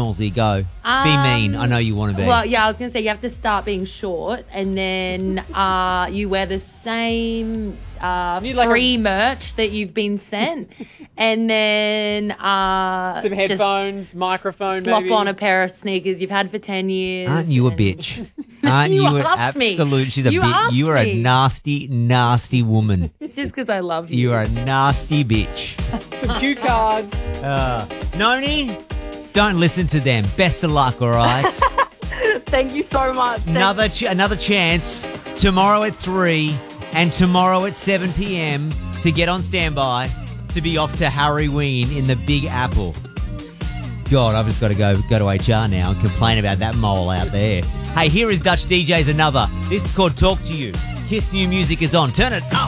Smallsy, go. Be mean. I know you want to be. Well, yeah, I was going to say you have to start being short, and then you wear the same free merch that you've been sent, and then some headphones, microphone, slop maybe. on a pair of sneakers you've had for 10 years. Aren't you a bitch? Aren't you an absolute? She's a bitch. You are a nasty, nasty woman. It's just because I love you. You are a nasty bitch. Some cue cards. Noni, don't listen to them. Best of luck, all right? Thank you so much. Another chance tomorrow at 3 and tomorrow at 7 p.m. to get on standby to be off to Halloween in the Big Apple. God, I've just got to go to HR now and complain about that mole out there. Hey, here is Dutch DJ's Another. This is called Talk to You. Kiss new music is on. Turn it up.